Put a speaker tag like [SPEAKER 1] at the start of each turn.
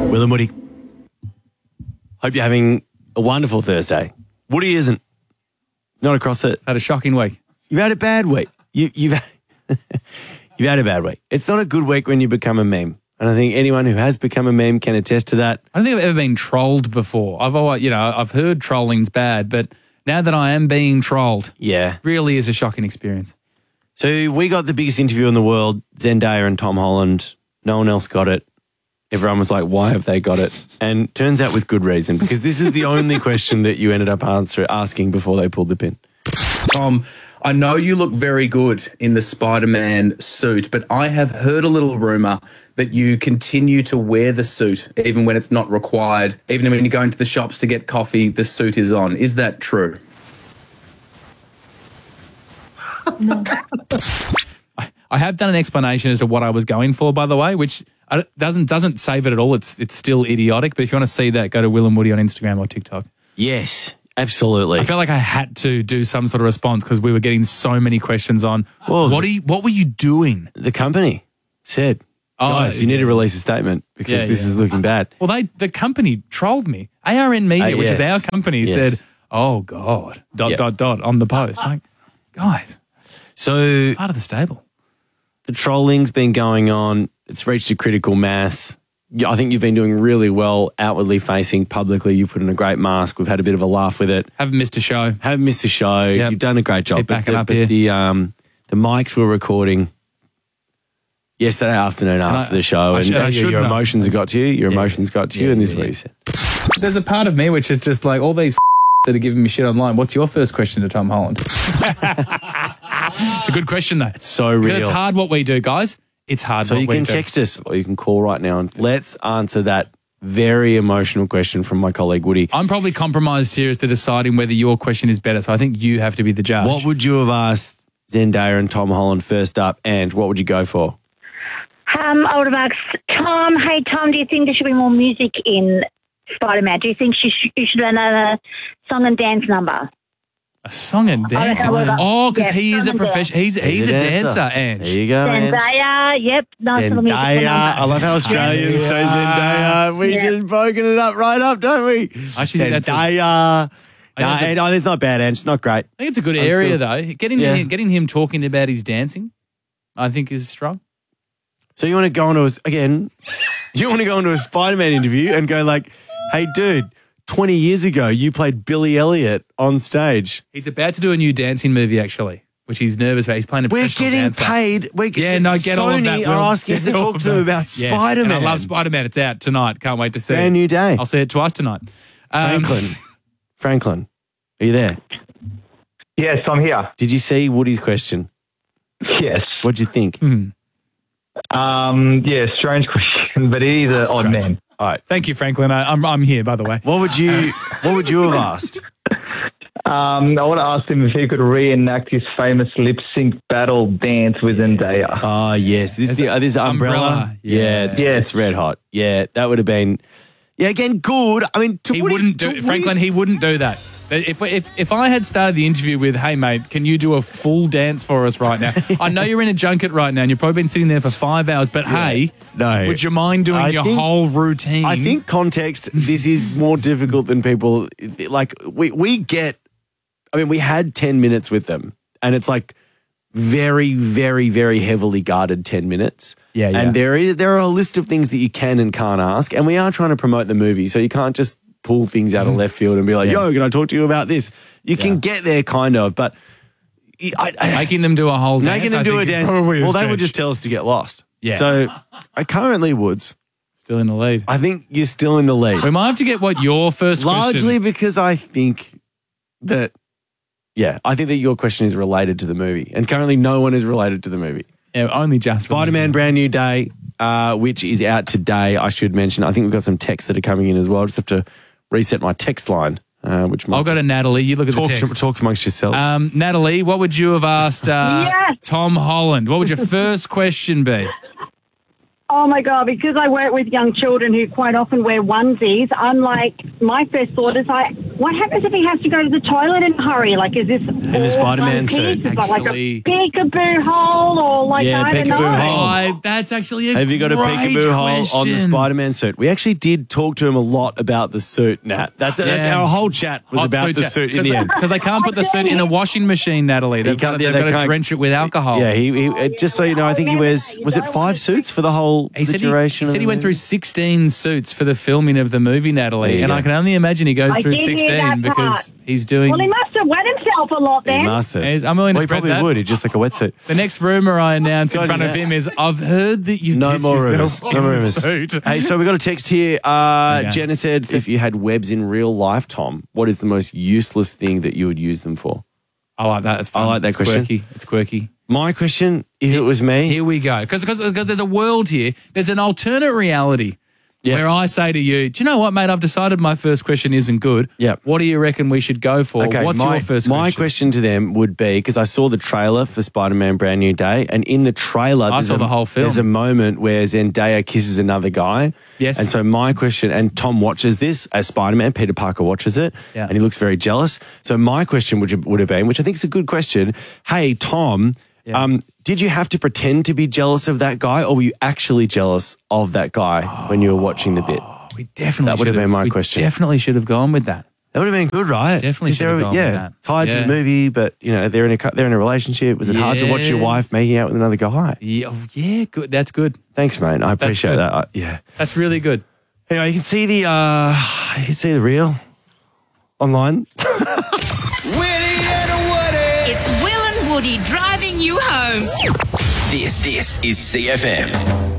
[SPEAKER 1] Will and Woody. Hope you're having a wonderful Thursday. Woody isn't. Not across it.
[SPEAKER 2] Had a shocking week.
[SPEAKER 1] You've had a bad week. You've had you've had a bad week. It's not a good week when you become a meme. And I think anyone who has become a meme can attest to that.
[SPEAKER 2] I don't think I've ever been trolled before. I've heard trolling's bad, but now that I am being trolled,
[SPEAKER 1] Yeah.
[SPEAKER 2] really is a shocking experience.
[SPEAKER 1] So we got the biggest interview in the world, Zendaya and Tom Holland. No one else got it. Everyone was like, why have they got it? And turns out with good reason, because this is the only question that you ended up asking before they pulled the pin.
[SPEAKER 3] Tom, I know you look very good in the Spider-Man suit, but I have heard a little rumour that you continue to wear the suit even when it's not required. Even when you go into the shops to get coffee, the suit is on. Is that true?
[SPEAKER 2] I have done an explanation as to what I was going for, by the way, which doesn't save it at all. It's still idiotic. But if you want to see that, go to Will and Woody on Instagram or TikTok.
[SPEAKER 1] Yes, absolutely.
[SPEAKER 2] I felt like I had to do some sort of response because we were getting so many questions on
[SPEAKER 1] Well,
[SPEAKER 2] what were you doing?
[SPEAKER 1] The company said, guys, you need to release a statement because this is looking bad.
[SPEAKER 2] Well, the company trolled me. ARN Media, which is our company, said, "Oh God, ... on the post." Like, guys,
[SPEAKER 1] So
[SPEAKER 2] part of the stable.
[SPEAKER 1] the trolling's been going on. It's reached a critical mass. I think you've been doing really well outwardly facing publicly. You put in a great mask. We've had a bit of a laugh with it.
[SPEAKER 2] Haven't missed a show.
[SPEAKER 1] Haven't missed a show.
[SPEAKER 2] Yep.
[SPEAKER 1] You've done a great job.
[SPEAKER 2] Keep backing up
[SPEAKER 1] but
[SPEAKER 2] here.
[SPEAKER 1] The mics were recording yesterday afternoon after the show, and your emotions got to you. Your emotions got to you, and this is what you said.
[SPEAKER 2] There's a part of me which is just like all these that are giving me shit online. What's your first question to Tom Holland? It's a good question, though.
[SPEAKER 1] It's so real.
[SPEAKER 2] Because it's hard what we do, guys. It's hard
[SPEAKER 1] So
[SPEAKER 2] what
[SPEAKER 1] you
[SPEAKER 2] we
[SPEAKER 1] can
[SPEAKER 2] do.
[SPEAKER 1] text us or you can call right now and let's answer that very emotional question from my colleague Woody.
[SPEAKER 2] I'm probably compromised here as to deciding whether your question is better, so I think you have to be the judge.
[SPEAKER 1] What would you have asked Zendaya and Tom Holland first up, and what would you go for?
[SPEAKER 4] I would have asked Tom, hey, Tom, do you think there should be more music in Spider-Man? Do you think you should learn a song and dance number?
[SPEAKER 2] A song and dance? Oh, because he is a professional. He's a dancer, Ange.
[SPEAKER 1] There you go, Ange.
[SPEAKER 4] Zendaya, yep. Nice little music
[SPEAKER 1] Zendaya.
[SPEAKER 4] number.
[SPEAKER 1] I love how Australians say Zendaya. We just broken it up right up, don't we?
[SPEAKER 2] Actually, think that's
[SPEAKER 1] Zendaya. No, it's not bad, Ange. It's not great.
[SPEAKER 2] I think it's a good area, though. Getting him talking about his dancing, I think, is strong.
[SPEAKER 1] So you want to go into a Spider-Man interview and go like, hey, dude, 20 years ago, you played Billy Elliot on stage.
[SPEAKER 2] He's about to do a new dancing movie, actually, which he's nervous about. He's playing a professional dancer.
[SPEAKER 1] Paid.
[SPEAKER 2] Get all of that.
[SPEAKER 1] Sony are asking us to talk to them about Spider-Man.
[SPEAKER 2] And I love Spider-Man. It's out tonight. Can't wait to see it.
[SPEAKER 1] Brand new day.
[SPEAKER 2] I'll see it twice tonight.
[SPEAKER 1] Franklin, are you there?
[SPEAKER 5] Yes, I'm here.
[SPEAKER 1] Did you see Woody's question?
[SPEAKER 5] Yes.
[SPEAKER 1] What'd you think?
[SPEAKER 5] Strange question, but he is an odd man.
[SPEAKER 1] All right.
[SPEAKER 2] Thank you, Franklin. I'm here, by the way.
[SPEAKER 1] What would you have asked?
[SPEAKER 5] I want to ask him if he could reenact his famous lip sync battle dance with Zendaya.
[SPEAKER 1] Oh, yes. This is Umbrella.
[SPEAKER 2] Yeah.
[SPEAKER 1] It's red hot. Yeah, that would have been. Yeah, again, good. I mean,
[SPEAKER 2] He wouldn't do that. If I had started the interview with, hey, mate, can you do a full dance for us right now? I know you're in a junket right now and you've probably been sitting there for 5 hours, but hey,
[SPEAKER 1] no.
[SPEAKER 2] Would you mind doing your whole routine?
[SPEAKER 1] I think context, this is more difficult than people, like, we get, I mean, we had 10 minutes with them and it's like very, very, very heavily guarded 10 minutes.
[SPEAKER 2] Yeah.
[SPEAKER 1] And there are a list of things that you can and can't ask, and we are trying to promote the movie, so you can't just pull things out of left field and be like, yo, can I talk to you about this? You can get there kind of, but
[SPEAKER 2] making them do a whole dance,
[SPEAKER 1] making them do a dance, well, they would just tell us to get lost.
[SPEAKER 2] Yeah.
[SPEAKER 1] So I currently Woods.
[SPEAKER 2] Still in the lead.
[SPEAKER 1] I think you're still in the lead.
[SPEAKER 2] We might have to get what your first
[SPEAKER 1] largely because I think that your question is related to the movie, and currently no one is related to the movie.
[SPEAKER 2] Yeah, only just
[SPEAKER 1] Spider-Man Brand New Day, which is out today, I should mention. I think we've got some texts that are coming in as well. I just have to reset my text line. Which
[SPEAKER 2] I'll go to Natalie. You look at the text.
[SPEAKER 1] Talk amongst yourselves.
[SPEAKER 2] Natalie, what would you have asked Tom Holland? What would your first question be?
[SPEAKER 6] Oh, my God, because I work with young children who quite often wear onesies, I'm like, my first thought is what happens if he has to go to the toilet in a hurry? Like, is this in
[SPEAKER 1] the Spider-Man suit?
[SPEAKER 2] Actually-
[SPEAKER 6] like a peekaboo hole or like
[SPEAKER 1] Yeah,
[SPEAKER 6] I don't know?
[SPEAKER 1] peekaboo hole.
[SPEAKER 2] Oh, that's actually a
[SPEAKER 1] Have you got a
[SPEAKER 2] great
[SPEAKER 1] peekaboo hole on the
[SPEAKER 2] question.
[SPEAKER 1] Spider-Man suit? We actually did talk to him a lot about the suit, Nat. That's
[SPEAKER 2] Yeah.
[SPEAKER 1] our whole chat was
[SPEAKER 2] Hot
[SPEAKER 1] about the suit in the end.
[SPEAKER 2] Because they can't put the suit in a washing machine, Natalie. They've got
[SPEAKER 1] can't- they
[SPEAKER 2] to
[SPEAKER 1] can't-
[SPEAKER 2] drench it with alcohol.
[SPEAKER 1] Yeah, he just so you know, I think he wears, was it 5 suits for the whole
[SPEAKER 2] He
[SPEAKER 1] the
[SPEAKER 2] said
[SPEAKER 1] duration?
[SPEAKER 2] he said
[SPEAKER 1] of
[SPEAKER 2] he
[SPEAKER 1] the
[SPEAKER 2] went through
[SPEAKER 1] movie?
[SPEAKER 2] 16 suits for the filming of the movie,
[SPEAKER 1] There
[SPEAKER 2] Natalie.
[SPEAKER 1] you
[SPEAKER 2] And
[SPEAKER 1] go.
[SPEAKER 2] I can only imagine he goes
[SPEAKER 6] I
[SPEAKER 2] through
[SPEAKER 6] did hear
[SPEAKER 2] 16
[SPEAKER 6] that
[SPEAKER 2] because
[SPEAKER 6] part.
[SPEAKER 2] he's doing.
[SPEAKER 6] Well, he must have wet himself a lot
[SPEAKER 1] He
[SPEAKER 6] then.
[SPEAKER 1] must have.
[SPEAKER 2] I'm willing to
[SPEAKER 1] Well, he
[SPEAKER 2] spread
[SPEAKER 1] probably
[SPEAKER 2] that.
[SPEAKER 1] would. He's just like a wetsuit.
[SPEAKER 2] The next rumor I announce in
[SPEAKER 1] Good
[SPEAKER 2] front
[SPEAKER 1] on
[SPEAKER 2] of
[SPEAKER 1] you.
[SPEAKER 2] him is, I've heard that you
[SPEAKER 1] No
[SPEAKER 2] pissed
[SPEAKER 1] more
[SPEAKER 2] yourself
[SPEAKER 1] rumors. No
[SPEAKER 2] in
[SPEAKER 1] more
[SPEAKER 2] the
[SPEAKER 1] rumors.
[SPEAKER 2] suit.
[SPEAKER 1] Hey, so we got a text here.
[SPEAKER 2] Okay.
[SPEAKER 1] Jenna said, if you had webs in real life, Tom, what is the most useless thing that you would use them for?
[SPEAKER 2] I like that. It's fun.
[SPEAKER 1] I like that
[SPEAKER 2] It's
[SPEAKER 1] question.
[SPEAKER 2] Quirky. It's quirky.
[SPEAKER 1] My question, if it was me,
[SPEAKER 2] Here we go. Because there's a world here. There's an alternate reality
[SPEAKER 1] Yeah.
[SPEAKER 2] where I say to you, do you know what, mate? I've decided my first question isn't good.
[SPEAKER 1] Yep.
[SPEAKER 2] What do you reckon we should go for? What's your first question?
[SPEAKER 1] My question to them would be, because I saw the trailer for Spider-Man Brand New Day, and in the trailer,
[SPEAKER 2] I saw the whole film.
[SPEAKER 1] There's a moment where Zendaya kisses another guy.
[SPEAKER 2] Yes.
[SPEAKER 1] And so my question, and Tom watches this as Spider-Man, Peter Parker watches it,
[SPEAKER 2] Yeah.
[SPEAKER 1] and he looks very jealous. So my question would have been, which I think is a good question, hey, Tom,
[SPEAKER 2] Yeah.
[SPEAKER 1] did you have to pretend to be jealous of that guy, or were you actually jealous of that guy when you were watching the bit?
[SPEAKER 2] We definitely
[SPEAKER 1] That would have been my question.
[SPEAKER 2] Definitely should have gone with that.
[SPEAKER 1] That would have been good, right?
[SPEAKER 2] Definitely
[SPEAKER 1] 'Cause
[SPEAKER 2] should have
[SPEAKER 1] they're-
[SPEAKER 2] gone with
[SPEAKER 1] yeah,
[SPEAKER 2] that.
[SPEAKER 1] tied to
[SPEAKER 2] Yeah.
[SPEAKER 1] the movie, but you know they're in a relationship. Was it hard to watch your
[SPEAKER 2] Yes.
[SPEAKER 1] wife making out with another guy?
[SPEAKER 2] Yeah, yeah, good. That's good.
[SPEAKER 1] Thanks, mate. I appreciate
[SPEAKER 2] good.
[SPEAKER 1] that. Yeah.
[SPEAKER 2] That's really good.
[SPEAKER 1] Anyway, you can see the reel online.
[SPEAKER 7] It's Will and Woody driving you home.
[SPEAKER 8] This is CFM.